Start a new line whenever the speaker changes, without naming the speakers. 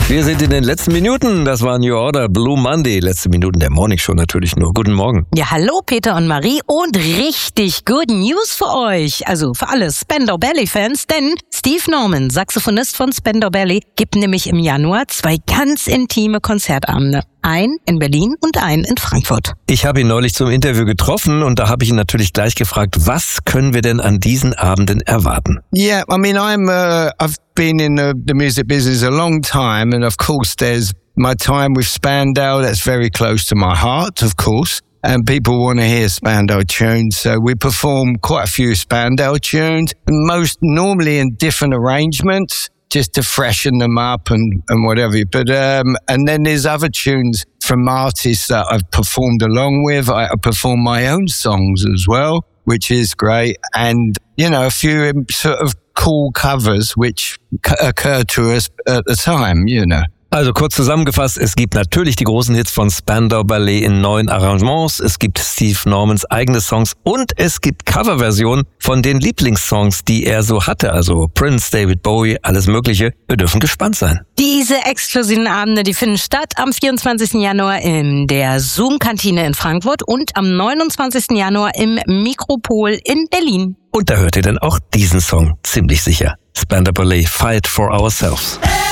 Wir sind in den letzten Minuten. Das war New Order, Blue Monday. Letzte Minuten der Morning Show natürlich nur. Guten Morgen.
Ja, hallo Peter und Marie und richtig good News für euch. Also für alle Spandau Ballet-Fans, denn Steve Norman, Saxophonist von Spandau Ballet, gibt nämlich im Januar 2 ganz intime Konzertabende. Einen in Berlin und einen in Frankfurt.
Ich habe ihn neulich zum Interview getroffen und da habe ich ihn natürlich gleich gefragt, was können wir denn an diesen Abenden erwarten?
Yeah, I mean, I've been in the music business a long time, and of course there's my time with Spandau, that's very close to my heart, of course. And people want to hear Spandau tunes, so we perform quite a few Spandau tunes, most normally in different arrangements, just to freshen them up and whatever. But and then there's other tunes from artists that I've performed along with. I perform my own songs as well, which is great, and you know, a few sort of cool covers which occur to us at the time, you know.
Also kurz zusammengefasst, es gibt natürlich die großen Hits von Spandau Ballet in neuen Arrangements, es gibt Steve Normans eigene Songs und es gibt Coverversionen von den Lieblingssongs, die er so hatte, also Prince, David Bowie, alles Mögliche. Wir dürfen gespannt sein.
Diese exklusiven Abende, die finden statt am 24. Januar in der Zoom-Kantine in Frankfurt und am 29. Januar im Mikropol in Berlin.
Und da hört ihr dann auch diesen Song ziemlich sicher. Spandau Ballet, Fight for Ourselves.